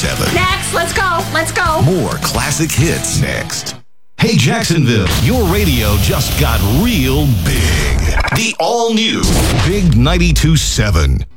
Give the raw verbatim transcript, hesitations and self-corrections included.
seven. Next, let's go, let's go. More classic hits next. Hey, Jacksonville, your radio just got real big. The all-new Big ninety-two point seven.